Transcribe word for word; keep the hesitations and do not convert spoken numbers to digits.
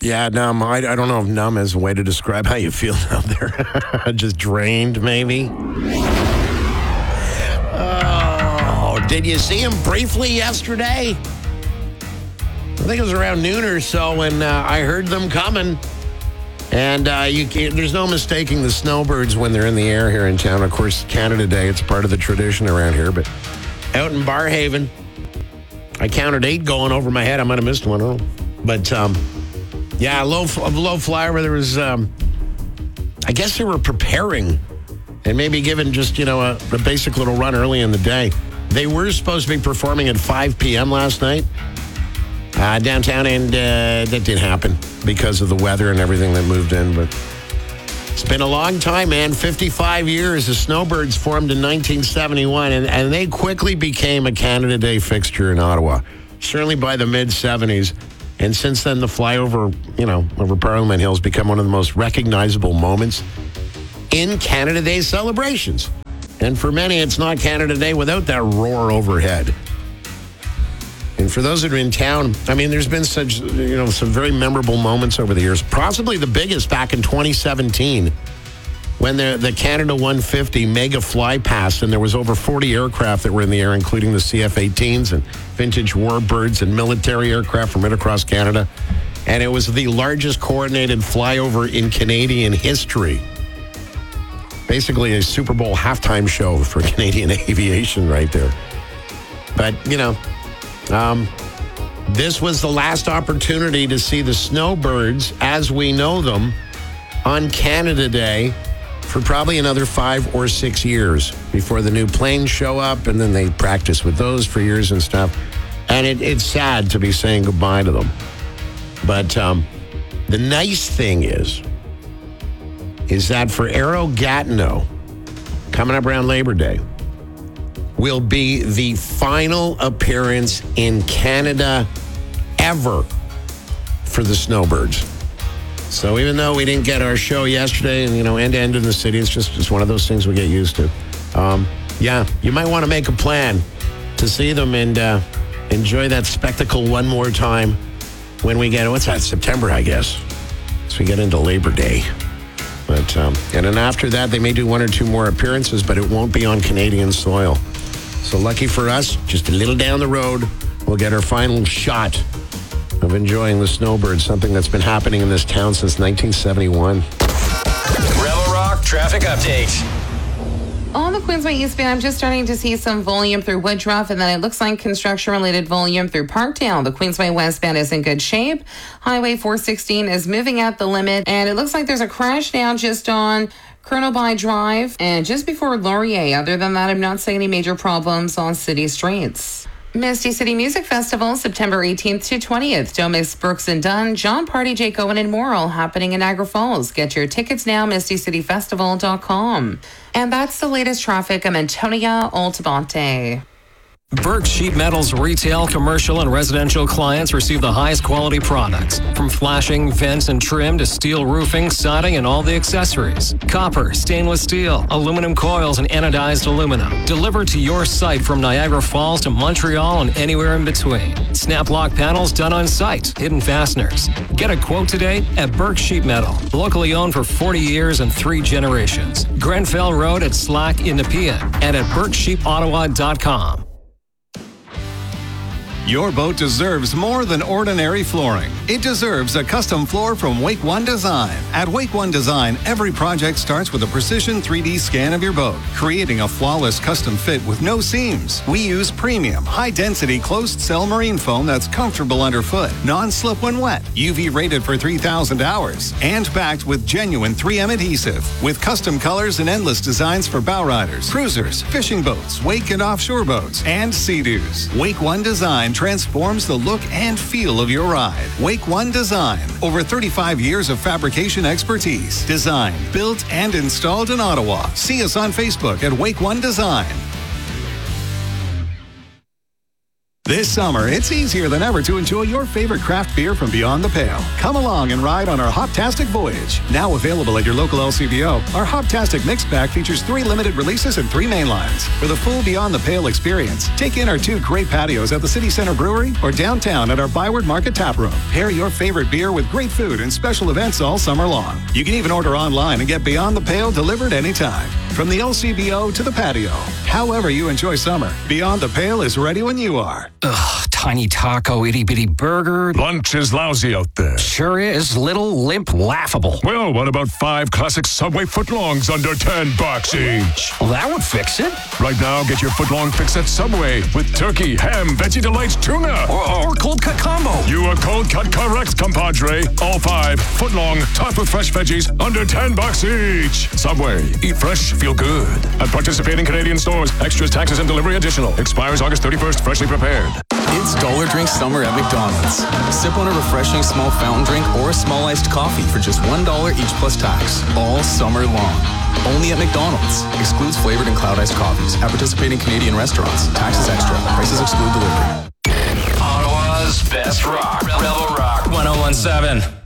Yeah, numb. I, I don't know if numb is a way to describe how you feel out there. Just drained, maybe. Oh, did you see him briefly yesterday? I think it was around noon or so when uh, I heard them coming. And uh, you can't, there's no mistaking the snowbirds when they're in the air here in town. Of course, Canada Day, it's part of the tradition around here. But out in Barrhaven, I counted eight going over my head. I might have missed one. Oh. But... um Yeah, low low flyover. There was, um, I guess they were preparing and maybe giving just, you know, a, a basic little run early in the day. They were supposed to be performing at five p.m. last night uh, downtown, and uh, that didn't happen because of the weather and everything that moved in. But it's been a long time, man. fifty-five years. The Snowbirds formed in nineteen seventy-one, and, and they quickly became a Canada Day fixture in Ottawa, certainly by the mid-seventies. And since then, the flyover, you know, over Parliament Hill has become one of the most recognizable moments in Canada Day celebrations. And for many, it's not Canada Day without that roar overhead. And for those that are in town, I mean, there's been such, you know, some very memorable moments over the years. Possibly the biggest back in twenty seventeen, when the, the Canada one fifty mega fly passed, and there was over forty aircraft that were in the air, including the C F eighteens and vintage warbirds and military aircraft from right across Canada. And it was the largest coordinated flyover in Canadian history. Basically a Super Bowl halftime show for Canadian aviation right there. But, you know, um, this was the last opportunity to see the Snowbirds as we know them on Canada Day for probably another five or six years before the new planes show up, and then they practice with those for years and stuff. And it, it's sad to be saying goodbye to them. But um, the nice thing is, is that for Aero Gatineau, coming up around Labor Day, will be the final appearance in Canada ever for the Snowbirds. So even though we didn't get our show yesterday and, you know, end to end in the city, it's just it's one of those things we get used to. Um, yeah, you might want to make a plan to see them and uh, enjoy that spectacle one more time when we get, what's that, September, I guess, as we get into Labor Day. But um, and then after that, they may do one or two more appearances, but it won't be on Canadian soil. So lucky for us, just a little down the road, we'll get our final shot of enjoying the Snowbirds, something that's been happening in this town since nineteen seventy-one. Rebel Rock traffic update. On the Queensway eastbound, I'm just starting to see some volume through Woodruff, and then it looks like construction-related volume through Parkdale. The Queensway westbound is in good shape. Highway four sixteen is moving at the limit, and it looks like there's a crash now just on Colonel By Drive and just before Laurier. Other than that, I'm not seeing any major problems on city streets. Misty City Music Festival, September eighteenth to twentieth. Don't miss Brooks and Dunn, John Party, Jake Owen, and more, all happening in Niagara Falls. Get your tickets now, misty city festival dot com. And that's the latest traffic. I'm Antonia Altabante. Burke Sheet Metal's retail, commercial, and residential clients receive the highest quality products. From flashing, vents, and trim to steel roofing, siding, and all the accessories. Copper, stainless steel, aluminum coils, and anodized aluminum. Delivered to your site from Niagara Falls to Montreal and anywhere in between. Snap lock panels done on site. Hidden fasteners. Get a quote today at Burke Sheet Metal. Locally owned for forty years and three generations. Grenfell Road at Slack in Nepean and at burke sheep ottawa dot com. Your boat deserves more than ordinary flooring. It deserves a custom floor from Wake One Design. At Wake One Design, every project starts with a precision three D scan of your boat, creating a flawless custom fit with no seams. We use premium, high-density closed-cell marine foam that's comfortable underfoot, non-slip when wet, U V rated for three thousand hours, and backed with genuine three M adhesive. With custom colors and endless designs for bow riders, cruisers, fishing boats, wake and offshore boats, and sea-doos. Wake One Design transforms the look and feel of your ride. Wake One Design. Over thirty-five years of fabrication expertise. Designed, built, and installed in Ottawa. See us on Facebook at Wake One Design. This summer, it's easier than ever to enjoy your favorite craft beer from Beyond the Pale. Come along and ride on our Hoptastic Voyage. Now available at your local L C B O, our Hoptastic Mix Pack features three limited releases and three main lines. For the full Beyond the Pale experience, take in our two great patios at the City Center Brewery or downtown at our Byward Market Tap Room. Pair your favorite beer with great food and special events all summer long. You can even order online and get Beyond the Pale delivered anytime. From the L C B O to the patio, however you enjoy summer, Beyond the Pale is ready when you are. Ugh, tiny taco, itty bitty burger. Lunch is lousy out there. Sure is. Little, limp, laughable. Well, what about five classic Subway footlongs under ten bucks each? Well, that would fix it. Right now, get your footlong fix at Subway with turkey, ham, veggie delights, tuna. Or, or cold cut combo. You are cold cut correct, compadre. All five footlong, topped with fresh veggies, under ten bucks each. Subway. Eat fresh, feel good. At participating Canadian stores, extras, taxes, and delivery additional. Expires August thirty-first, freshly prepared. It's Dollar Drink Summer at McDonald's. Sip on a refreshing small fountain drink or a small iced coffee for just one dollar each plus tax, all summer long. Only at McDonald's. Excludes flavored and cloud iced coffees. At participating Canadian restaurants. Taxes extra. Prices exclude delivery. Ottawa's best rock. Rebel Rock one oh one seven.